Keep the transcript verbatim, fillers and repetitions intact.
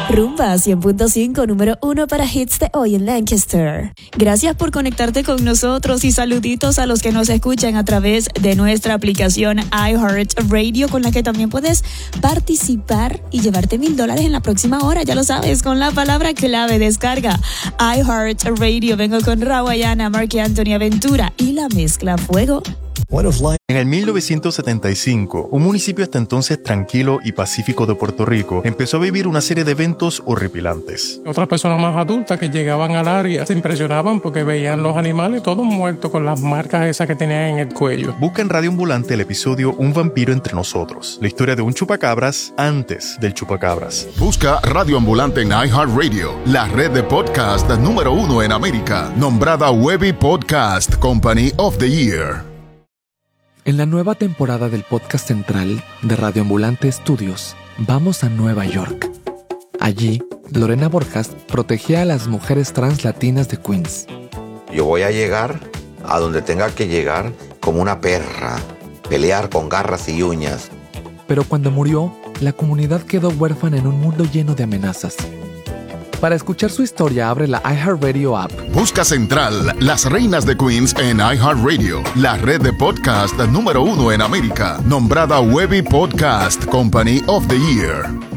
Rumba cien punto cinco, número uno para hits de hoy en Lancaster. Gracias por conectarte con nosotros y saluditos a los que nos escuchan a través de nuestra aplicación iHeartRadio, con la que también puedes participar y llevarte mil dólares en la próxima hora, ya lo sabes, con la palabra clave. Descarga iHeartRadio. Vengo con Rawayana, Marc Anthony Aventura y la mezcla Fuego. En el mil novecientos setenta y cinco, un municipio hasta entonces tranquilo y pacífico de Puerto Rico empezó a vivir una serie de eventos horripilantes. Otras personas más adultas que llegaban al área se impresionaban porque veían los animales todos muertos con las marcas esas que tenían en el cuello. Busca en Radio Ambulante el episodio Un vampiro entre nosotros, la historia de un chupacabras antes del chupacabras. Busca Radio Ambulante en iHeartRadio, la red de podcast número uno en América, nombrada Webby Podcast Company of the Year. En la nueva temporada del podcast central de Radio Ambulante Studios, vamos a Nueva York. Allí, Lorena Borjas protegía a las mujeres trans latinas de Queens. Yo voy a llegar a donde tenga que llegar como una perra, pelear con garras y uñas. Pero cuando murió, la comunidad quedó huérfana en un mundo lleno de amenazas. Para escuchar su historia, abre la iHeartRadio app. Busca Central, las reinas de Queens en iHeartRadio, la red de podcast número uno en América, nombrada Webby Podcast Company of the Year.